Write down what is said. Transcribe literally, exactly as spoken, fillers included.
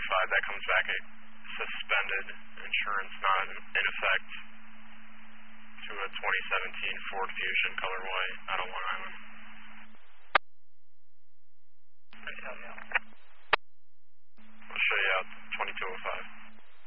notified. That comes back a suspended insurance not in, in effect to a twenty seventeen Ford Fusion color white out of Long Island. I'll show you out twenty-two oh five.